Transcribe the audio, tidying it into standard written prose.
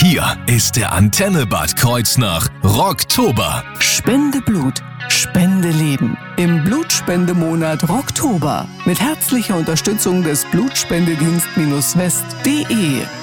Hier ist der Antenne Bad Kreuznach Rocktober. Spende Blut, spende Leben. Im Blutspendemonat Rocktober. Mit herzlicher Unterstützung des Blutspendedienst-west.de.